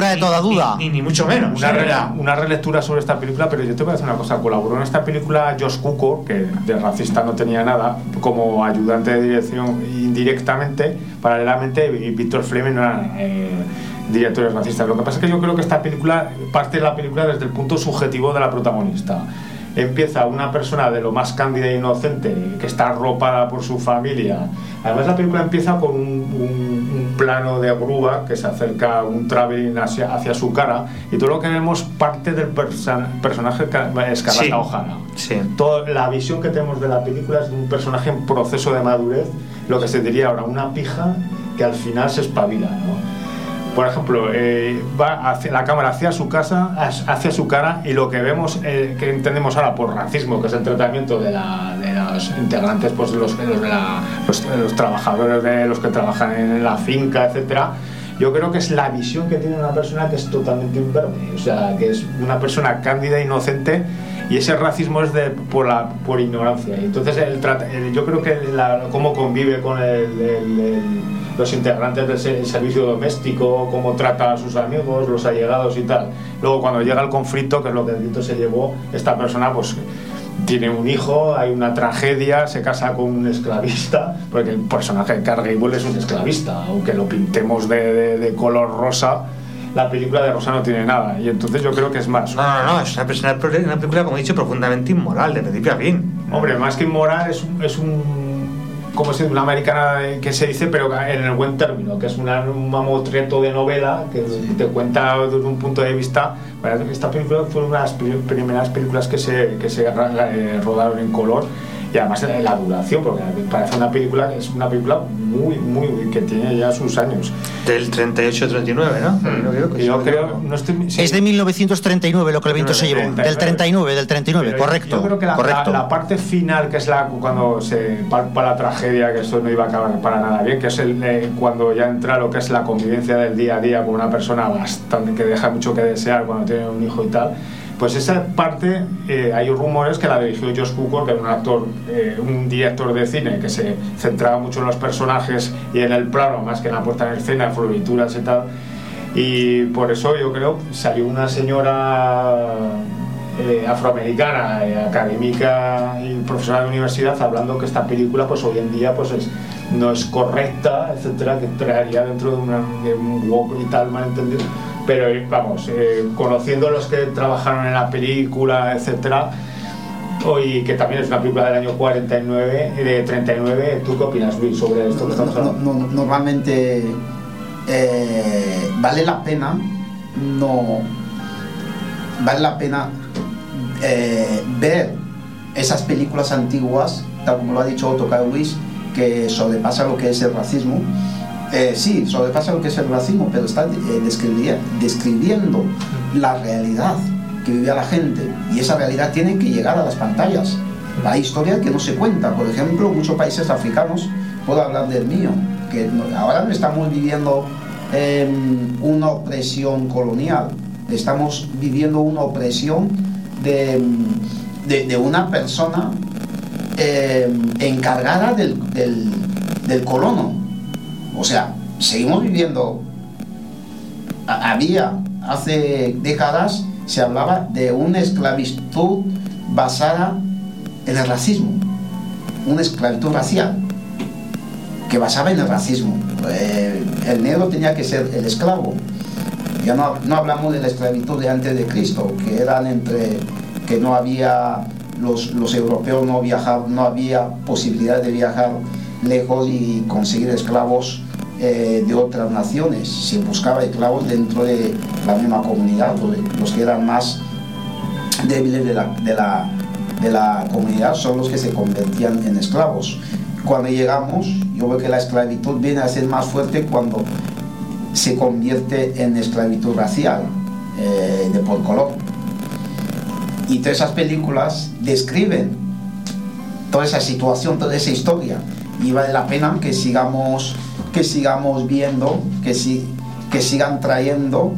fuera de toda duda. Ni mucho menos. Una relectura sobre esta película, pero yo te voy a decir una cosa. Colaboró en esta película Josh Cukor, que de racista no tenía nada, como ayudante de dirección indirectamente, paralelamente, y Víctor Fleming no eran directores racistas. Lo que pasa es que yo creo que esta película parte de la película desde el punto subjetivo de la protagonista. Empieza una persona de lo más cándida e inocente, que está arropada por su familia. Además, la película empieza con un plano de grúa que se acerca un traveling hacia su cara, y todo lo que vemos parte del personaje Escarlata O'Hara. Sí. Toda la visión que tenemos de la película es de un personaje en proceso de madurez, lo que se diría ahora, una pija que al final se espabila, ¿no? Por ejemplo, va hacia la cámara hacia su cara, y lo que vemos, que entendemos ahora por racismo, que es el tratamiento de los integrantes, pues los trabajadores, de los que trabajan en la finca, etcétera. Yo creo que es la visión que tiene una persona que es totalmente imberbe, o sea, que es una persona cándida, inocente, y ese racismo es por ignorancia. Y entonces yo creo que cómo convive con los integrantes del servicio doméstico, cómo trata a sus amigos, los allegados y tal. Luego, cuando llega el conflicto, que es lo que el viento se llevó, esta persona pues tiene un hijo, hay una tragedia, se casa con un esclavista, porque el personaje de Clark Gable es un esclavista, aunque lo pintemos de color rosa. La película de rosa no tiene nada, y entonces yo creo que es más. No, es una película, como he dicho, profundamente inmoral, de principio a fin. Hombre, más que inmoral, es como si una americana que se dice, pero en el buen término, que es un mamotreto de novela que te cuenta desde un punto de vista. Esta película fue una de las primeras películas que se rodaron en color, y además la duración, porque parece una película que es una película muy que tiene ya sus años. Del 38-39, ¿no? Yo creo, no estoy, sí. Es de 1939 lo que el viento se llevó. Del 39, pero correcto. Yo creo que la parte final, que es cuando se palpa la tragedia, que eso no iba a acabar para nada bien, que es cuando ya entra lo que es la convivencia del día a día con una persona bastante que deja mucho que desear cuando tiene un hijo y tal. Pues esa parte, hay rumores que la dirigió Josh Cukor, que era un actor, un director de cine que se centraba mucho en los personajes y en el plano, más que en la puesta en escena, en florituras y tal. Y por eso yo creo salió una señora afroamericana, académica y profesora de universidad, hablando que esta película pues hoy en día pues no es correcta, etcétera, que traería dentro de un woke y tal, malentendido. Pero vamos, conociendo a los que trabajaron en la película, etcétera, y que también es una película del año 39, ¿tú qué opinas, Luis, sobre esto que estamos hablando? Normalmente vale la pena ver esas películas antiguas, tal como lo ha dicho Otto Carl Luis, que sobrepasa lo que es el racismo. Sí, sobrepasa lo que es el racismo, pero está describiendo la realidad que vivía la gente, y esa realidad tiene que llegar a las pantallas. Hay historias que no se cuentan. Por ejemplo, muchos países africanos, puedo hablar del mío, que ahora no estamos viviendo una opresión colonial, estamos viviendo una opresión de una persona encargada del colono. O sea, seguimos viviendo. Hace décadas se hablaba de una esclavitud basada en el racismo, una esclavitud racial que basaba en el racismo. El negro tenía que ser el esclavo. Ya no hablamos de la esclavitud de antes de Cristo, que eran que no había los europeos no había posibilidad de viajar lejos y conseguir esclavos de otras naciones. Se buscaba esclavos dentro de la misma comunidad, los que eran más débiles de la comunidad son los que se convertían en esclavos. Cuando llegamos, yo veo que la esclavitud viene a ser más fuerte cuando se convierte en esclavitud racial, de por color. Y todas esas películas describen toda esa situación, toda esa historia, y vale la pena que sigamos viendo, que sigan trayendo.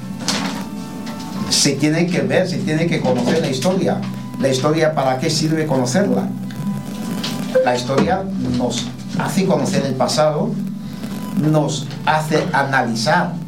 Se tiene que ver, se tiene que conocer la historia. La historia, ¿para qué sirve conocerla? La historia nos hace conocer el pasado, nos hace analizar